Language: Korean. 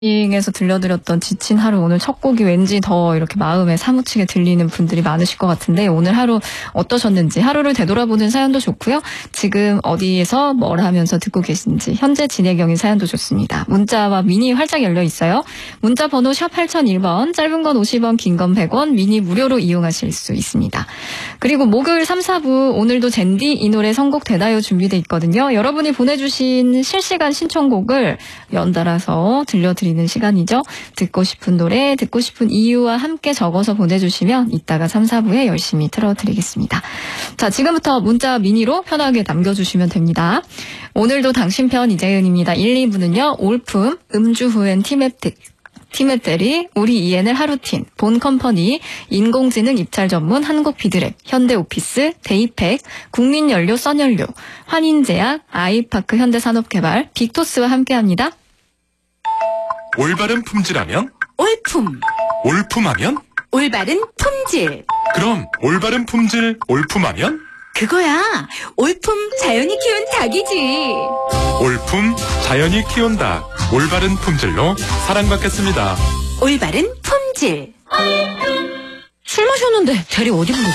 에서 들려드렸던 지친 하루, 오늘 첫 곡이 왠지 더 이렇게 마음에 사무치게 들리는 분들이 많으실 것 같은데, 오늘 하루 어떠셨는지, 하루를 되돌아보는 사연도 좋고요. 지금 어디에서 뭘 하면서 듣고 계신지, 현재 진행형인 사연도 좋습니다. 문자와 미니 활짝 열려 있어요. 문자 번호 샵 8001번, 짧은 건 50원, 긴 건 100원, 미니 무료로 이용하실 수 있습니다. 그리고 목요일 3, 4부, 오늘도 젠디 이 노래 선곡 대다요 준비돼 있거든요. 여러분이 보내주신 실시간 신청곡을 연달아서 들려드리는 시간이죠. 듣고 싶은 노래, 듣고 싶은 이유와 함께 적어서 보내주시면 이따가 3, 4부에 열심히 틀어드리겠습니다. 자, 지금부터 문자 미니로 편하게 남겨주시면 됩니다. 오늘도 당신 편 이재은입니다. 1, 2부는요. 올품, 음주 후엔 티맵대리, 우리 ENL 하루틴, 본컴퍼니, 인공지능 입찰 전문 한국비드랩, 현대오피스, 데이팩, 국민연료 써연료, 환인제약, 아이파크 현대산업개발, 빅토스와 함께합니다. 올바른 품질하면? 올품. 올품하면? 올바른 품질. 그럼 올바른 품질 올품하면? 그거야. 올품 자연이 키운 닭이지. 올품 자연이 키운 닭. 올바른 품질로 사랑받겠습니다. 올바른 품질. 술 마셨는데 대리 어디 부르